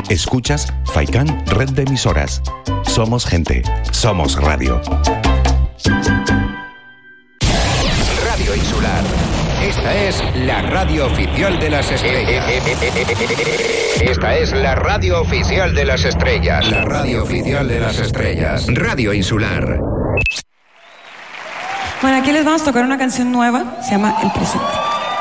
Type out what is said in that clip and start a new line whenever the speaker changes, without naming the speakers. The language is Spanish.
Escuchas Faikan Red de Emisoras. Somos gente, somos radio.
Radio Insular. Esta es la radio oficial de las estrellas. Esta es la radio oficial de las estrellas. La radio oficial de las estrellas. Radio Insular.
Bueno, aquí les vamos a tocar una canción nueva, se llama El Presente.